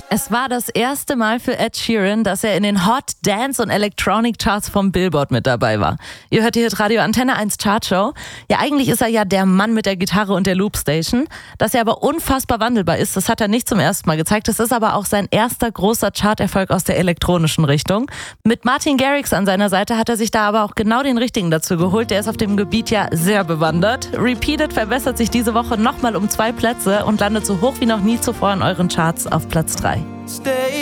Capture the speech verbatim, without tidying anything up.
Es war das erste Mal für Ed Sheeran, dass er in den Hot Dance und Electronic Charts vom Billboard mit dabei war. Ihr hört hier Radio Antenne eins Chartshow. Ja, eigentlich ist er ja der Mann mit der Gitarre und der Loopstation. Dass er aber unfassbar wandelbar ist, das hat er nicht zum ersten Mal gezeigt. Das ist aber auch sein erster großer Charterfolg aus der elektronischen Richtung. Mit Martin Garrix an seiner Seite hat er sich da aber auch genau den richtigen dazu geholt. Der ist auf dem Gebiet ja sehr bewandert. Repeated verbessert sich diese Woche nochmal um zwei Plätze und landet so hoch wie noch nie zuvor in euren Charts auf Platz drei. Stay